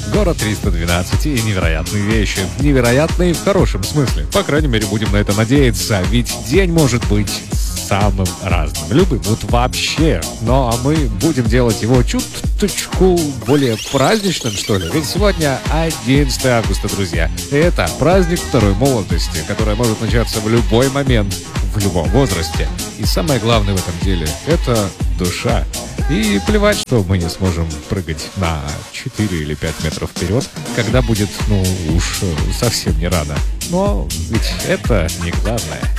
Город 312 и невероятные вещи. Невероятные в хорошем смысле. По крайней мере, будем на это надеяться. Ведь день может быть самым разным. Любым, вот вообще. Ну, а мы будем делать его чуточку более праздничным, что ли. Ведь сегодня 11 августа, друзья. Это праздник второй молодости, которая может начаться в любой момент, в любом возрасте. И самое главное в этом деле – это душа. И плевать, что мы не сможем прыгать на 4 или 5 метров вперед, когда будет, ну уж совсем не рано. Но ведь это не главное.